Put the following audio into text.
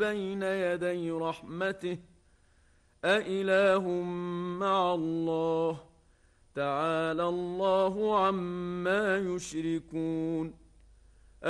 بين يدي رحمته أإله مع الله تعالى الله عما يشركون